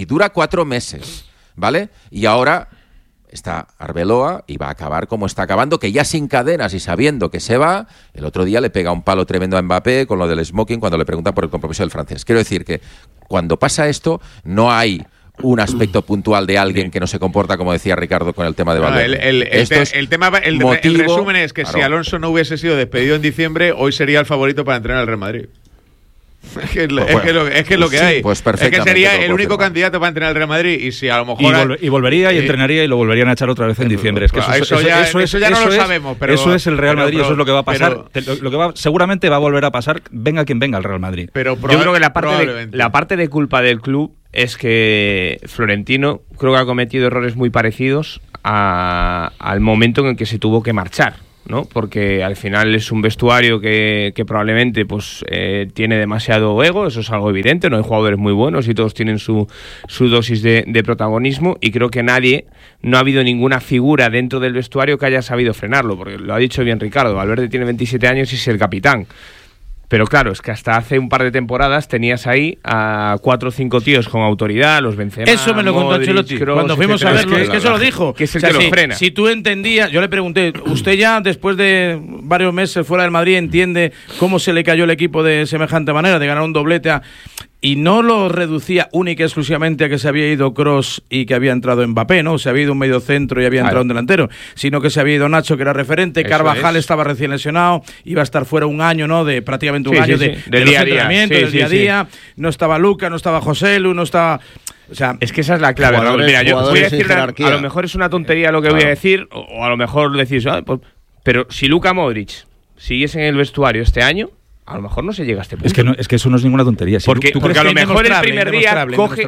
¿Vale? Y ahora está Arbeloa y va a acabar como está acabando, que ya sin cadenas y sabiendo que se va, el otro día le pega un palo tremendo a Mbappé con lo del smoking cuando le preguntan por el compromiso del francés. Quiero decir que cuando pasa esto no hay un aspecto puntual de alguien que no se comporta, como decía Ricardo, con el tema de Valverde. El resumen es que si Alonso no hubiese sido despedido en diciembre, hoy sería el favorito para entrenar al Real Madrid. Es que es lo que hay. Pues es que sería el único candidato para entrenar al Real Madrid. Y si a lo mejor. Y volvería y entrenaría y lo volverían a echar otra vez en diciembre. Es que eso ya no lo sabemos. Pero, eso es el Real Madrid, eso es lo que va a pasar. Seguramente va a volver a pasar, venga quien venga al Real Madrid. Pero yo creo que la parte de culpa del club es que Florentino creo que ha cometido errores muy parecidos al momento en el que se tuvo que marchar, ¿no? Porque al final es un vestuario que probablemente pues tiene demasiado ego, eso es algo evidente, no hay jugadores muy buenos y todos tienen su dosis de protagonismo, y creo que no ha habido ninguna figura dentro del vestuario que haya sabido frenarlo, porque lo ha dicho bien Ricardo, Valverde tiene 27 años y es el capitán. Pero claro, es que hasta hace un par de temporadas tenías ahí a 4 o 5 tíos con autoridad, los Benzema, eso me lo contó Ancelotti cuando fuimos a verlo, es que eso lo dijo. Que es el que lo frena. Si tú entendías, yo le pregunté, ¿usted ya después de varios meses fuera del Madrid entiende cómo se le cayó el equipo de semejante manera, de ganar un doblete y no lo reducía única y exclusivamente a que se había ido Kroos y que había entrado Mbappé, ¿no? Se había ido un medio centro y había entrado un delantero, sino que se había ido Nacho, que era referente, Carvajal estaba recién lesionado, iba a estar fuera un año, ¿no? De prácticamente un año de los entrenamientos, del día a día. No estaba Luca, no estaba Joselu, no estaba... O sea, es que esa es la clave, Raúl. Mira, yo voy a decir, a lo mejor es una tontería lo que voy a decir, o a lo mejor decís, pero si Luka Modric siguiese en el vestuario este año, a lo mejor no se llega a este punto. Es que eso no es ninguna tontería. Si porque tú a lo mejor el primer día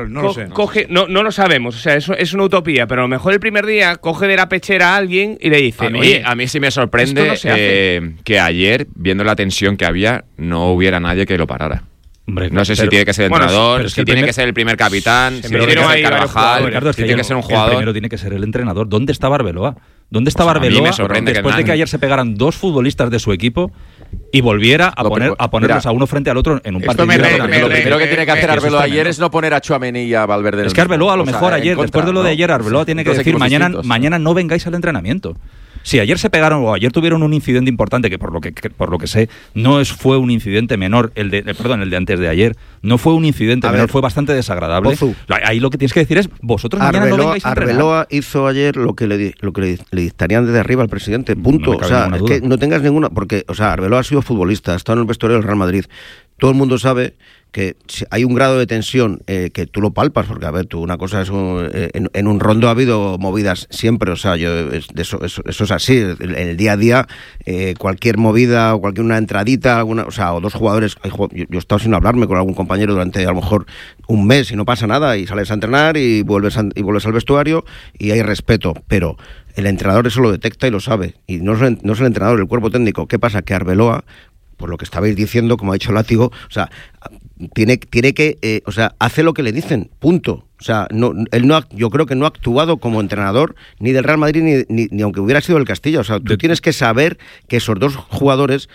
no lo sabemos, o sea, eso es una utopía, pero a lo mejor el primer día coge de la pechera a alguien y le dice, a mí sí me sorprende que ayer, viendo la tensión que había, no hubiera nadie que lo parara. Hombre, no sé si tiene que ser el entrenador, si tiene que ser el primer capitán, si tiene que ser Carvajal, Ricardo, si tiene que ser un jugador. Primero tiene que ser el entrenador. ¿Dónde estaba Arbeloa? ¿Dónde estaba Arbeloa después de que ayer se pegaran 2 futbolistas de su equipo y volviera a ponerlos a uno frente al otro en un partido? Lo primero que tiene que hacer Arbeloa ayer es no poner a Tchouaméni y a Valverde. Es que Arbeloa, a lo mejor ayer, después de lo de ayer, Arbeloa tiene que decir mañana no vengáis al entrenamiento. Si ayer se pegaron o ayer tuvieron un incidente importante, que por lo que sé fue un incidente menor, el de antes de ayer, no fue un incidente menor, fue bastante desagradable. Pozu. Ahí lo que tienes que decir es, vosotros mañana no vengáis a entrenar. Arbeloa hizo ayer lo que le dictarían desde arriba al presidente, punto. O sea, es que no tengas ninguna, porque, o sea, Arbeloa ha sido futbolista, ha estado en el vestuario del Real Madrid. Todo el mundo sabe que hay un grado de tensión que tú lo palpas, porque a ver, tú una cosa es en un rondo ha habido movidas siempre, o sea, eso es así, en el día a día cualquier movida o cualquier una entradita, o 2 jugadores, yo he estado sin hablarme con algún compañero durante a lo mejor un mes y no pasa nada y sales a entrenar y vuelves al vestuario y hay respeto, pero el entrenador eso lo detecta y lo sabe, y no es el entrenador, el cuerpo técnico. ¿Qué pasa? Que Arbeloa, por lo que estabais diciendo, como ha dicho Látigo, o sea, tiene que, hace lo que le dicen, punto. O sea, yo creo que no ha actuado como entrenador ni del Real Madrid ni aunque hubiera sido del Castilla. O sea, tú tienes que saber que esos 2 jugadores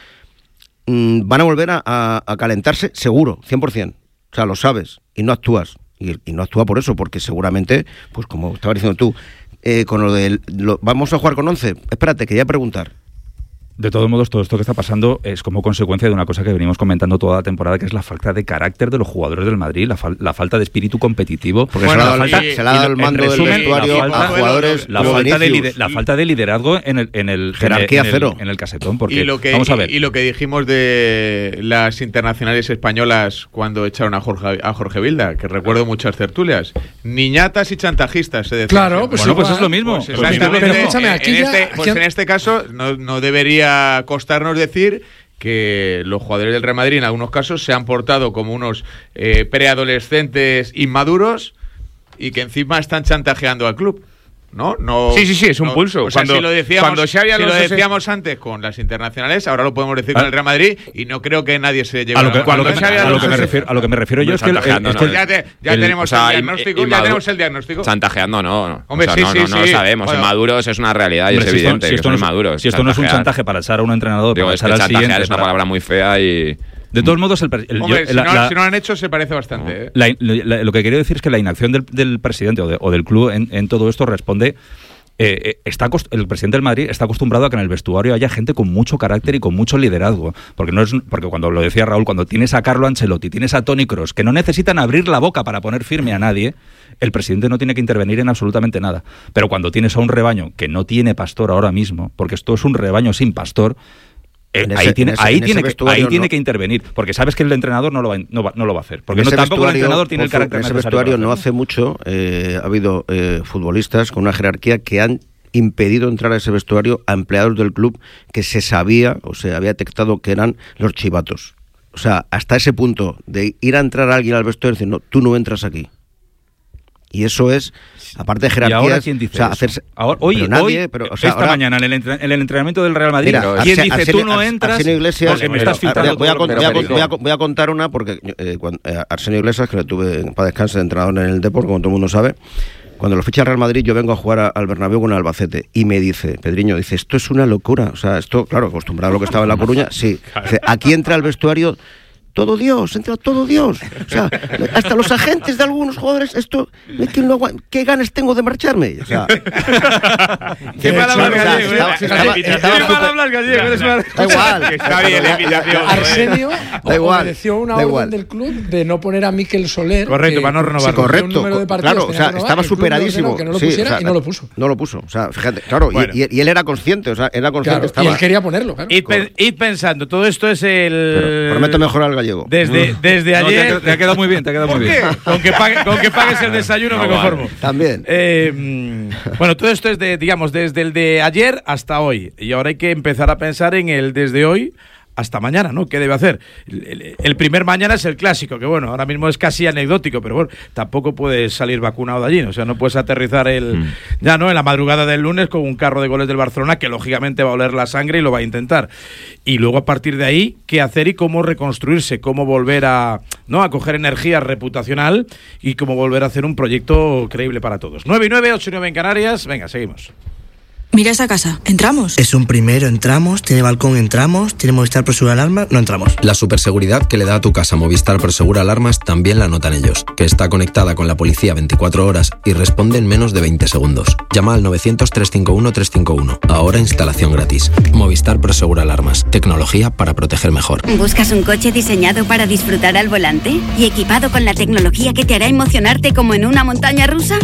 van a volver a calentarse seguro, 100%. O sea, lo sabes y no actúas. Y no actúa por eso, porque seguramente, pues como estabas diciendo tú, con vamos a jugar con 11. Espérate, quería preguntar. De todos modos, todo esto que está pasando es como consecuencia de una cosa que venimos comentando toda la temporada, que es la falta de carácter de los jugadores del Madrid, la falta de espíritu competitivo. Porque se le ha dado el mando del vestuario a jugadores. La falta de liderazgo en el jerarquía cero en el casetón. Porque, vamos a ver. Y lo que dijimos de las internacionales españolas cuando echaron a Jorge Vilda, que recuerdo muchas tertulias. Niñatas y chantajistas, se decía. Claro, pues bueno, pues es lo mismo. Pues exactamente. Pero escúchame, aquí en este caso no debería costarnos decir que los jugadores del Real Madrid en algunos casos se han portado como unos preadolescentes inmaduros y que encima están chantajeando al club. ¿No? Sí, es un pulso. O sea, si lo decíamos antes con las internacionales, ahora lo podemos decir con el Real Madrid y no creo que nadie se lleve a lo que me refiero yo es que ya tenemos el diagnóstico. Chantajeando no. Hombre, no lo sabemos. Inmaduros es una realidad y es evidente que son inmaduros. Si esto no es un chantaje para echar a un entrenador, para echar al siguiente, es una palabra muy fea y... De todos modos, si no lo han hecho, se parece bastante. Lo que quería decir es que la inacción del presidente o del club en todo esto responde. El presidente del Madrid está acostumbrado a que en el vestuario haya gente con mucho carácter y con mucho liderazgo. Porque cuando lo decía Raúl, cuando tienes a Carlo Ancelotti, tienes a Toni Kroos, que no necesitan abrir la boca para poner firme a nadie, el presidente no tiene que intervenir en absolutamente nada. Pero cuando tienes a un rebaño que no tiene pastor ahora mismo, porque esto es un rebaño sin pastor, ahí tiene que intervenir, porque sabes que el entrenador no lo va a hacer, porque tampoco el entrenador tiene el carácter necesario. En ese vestuario no hace mucho ha habido futbolistas con una jerarquía que han impedido entrar a ese vestuario a empleados del club que se sabía o se había detectado que eran los chivatos. O sea, hasta ese punto de ir a entrar a alguien al vestuario y decir, no, tú no entras aquí. Y eso es, aparte de jerarquía, ¿y ahora quién dice esta mañana en el entrenamiento del Real Madrid, ¿quién dice tú no entras? Arsenio Iglesias, porque me estás filtrando voy a contar una, porque Arsenio Iglesias, que lo tuve para descanso de entrenador en el Depor, como todo el mundo sabe, cuando lo ficha el Real Madrid, yo vengo a jugar al Bernabéu con el Albacete y me dice, Pedriño, esto es una locura. O sea, esto, claro, acostumbrado a lo que estaba en La Coruña, sí. Dice, aquí entra al vestuario todo Dios, entra todo Dios. O sea, hasta los agentes de algunos jugadores, esto, ¿qué ganas tengo de marcharme? O sea, ¿qué palabras gallegos? Da igual. Está bien la invitación. Arsenio obedeció una orden del club de no poner a Mikel Soler. Correcto, para no renovar. Sí, correcto. Claro, o sea, estaba superadísimo. Que no lo pusiera y no lo puso. No lo puso. O sea, fíjate, claro, y él era consciente, o sea, y él quería ponerlo, claro. Id pensando, todo esto es el... Prometo mejorar el gallego. Desde ayer... Te ha quedado muy bien, Con que pagues el desayuno me conformo. También. Bueno, todo esto es desde el de ayer hasta hoy. Y ahora hay que empezar a pensar en el desde hoy hasta mañana, ¿no? ¿Qué debe hacer? El primer mañana es el clásico, que bueno, ahora mismo es casi anecdótico, pero bueno, tampoco puedes salir vacunado de allí, ¿no? O sea, no puedes aterrizar ya, ¿no? En la madrugada del lunes con un carro de goles del Barcelona que lógicamente va a oler la sangre y lo va a intentar. Y luego a partir de ahí, ¿qué hacer y cómo reconstruirse? ¿Cómo volver a coger energía reputacional y cómo volver a hacer un proyecto creíble para todos? 9-9, 8-9 en Canarias. Venga, seguimos. Mira esa casa, ¿entramos? Es un primero, entramos, tiene balcón, entramos, tiene Movistar Prosegur Alarmas, no entramos. La superseguridad que le da a tu casa Movistar Prosegur Alarmas también la notan ellos, que está conectada con la policía 24 horas y responde en menos de 20 segundos. Llama al 900-351-351. Ahora instalación gratis. Movistar Prosegur Alarmas, tecnología para proteger mejor. ¿Buscas un coche diseñado para disfrutar al volante y equipado con la tecnología que te hará emocionarte como en una montaña rusa?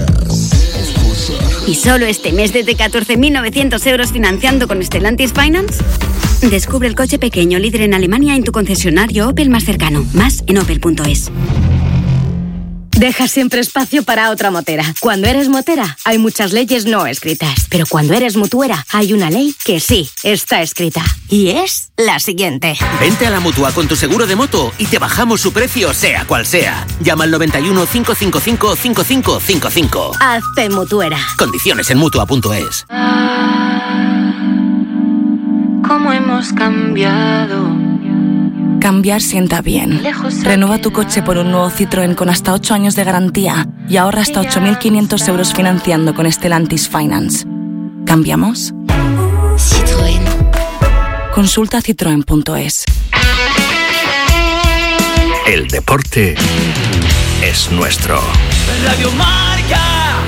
¿Y solo este mes desde 14.900 euros financiando con Stellantis Finance? Descubre el coche pequeño líder en Alemania en tu concesionario Opel más cercano. Más en opel.es. Deja siempre espacio para otra motera. Cuando eres motera, hay muchas leyes no escritas. Pero cuando eres mutuera, hay una ley que sí está escrita. Y es la siguiente. Vente a la Mutua con tu seguro de moto y te bajamos su precio, sea cual sea. Llama al 91 555 5555. Hazte mutuera. Condiciones en Mutua.es. ¿Cómo hemos cambiado? Cambiar sienta bien. Renueva tu coche por un nuevo Citroën con hasta 8 años de garantía y ahorra hasta 8.500 euros financiando con Stellantis Finance. ¿Cambiamos? Citroën. Consulta citroen.es. El deporte es nuestro. Radio Marca.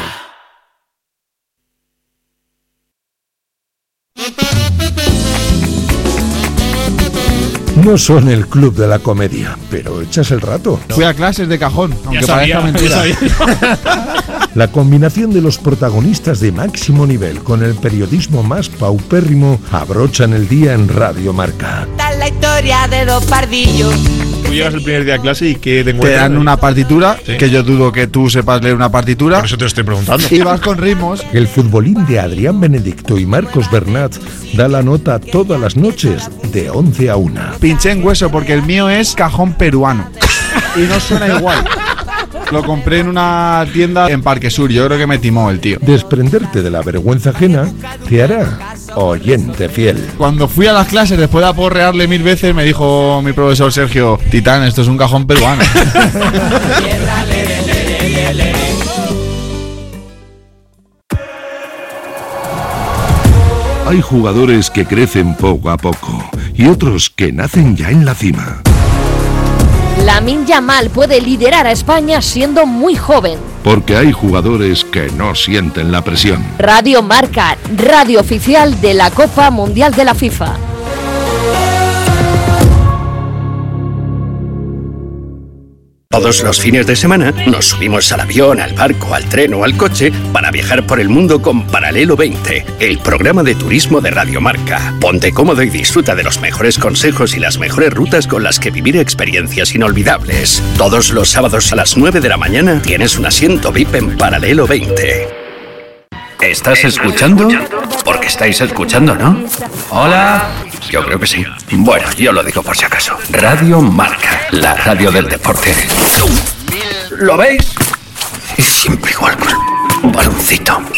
No son el club de la comedia, pero echas el rato. Fui a clases de cajón, aunque parezca mentira. La combinación de los protagonistas de máximo nivel con el periodismo más paupérrimo abrochan el día en Radio Marca. Esta es la historia de dos pardillos. Tú llegas el primer día a clase y ¿qué te encuentras? Te dan una partitura, ¿sí? Que yo dudo que tú sepas leer una partitura. Por eso te lo estoy preguntando. Y vas con ritmos. El futbolín de Adrián Benedicto y Marcos Bernat da la nota todas las noches de 11 a 1. Pinché en hueso porque el mío es cajón peruano. Y no suena igual. Lo compré en una tienda en Parque Sur. Yo creo que me timó el tío. Desprenderte de la vergüenza ajena te hará oyente fiel. Cuando fui a las clases, después de aporrearle 1000 veces, me dijo mi profesor Sergio: Titán, esto es un cajón peruano. Hay jugadores que crecen poco a poco y otros que nacen ya en la cima. Lamine Yamal puede liderar a España siendo muy joven. Porque hay jugadores que no sienten la presión. Radio Marca, radio oficial de la Copa Mundial de la FIFA. Todos los fines de semana nos subimos al avión, al barco, al tren o al coche para viajar por el mundo con Paralelo 20, el programa de turismo de Radio Marca. Ponte cómodo y disfruta de los mejores consejos y las mejores rutas con las que vivir experiencias inolvidables. Todos los sábados a las 9 de la mañana tienes un asiento VIP en Paralelo 20. ¿Estás escuchando? Porque estáis escuchando, ¿no? Hola. Yo creo que sí. Bueno, yo lo digo por si acaso. Radio Marca, la radio del deporte. ¿Lo veis? Y siempre igual, pues, un baloncito.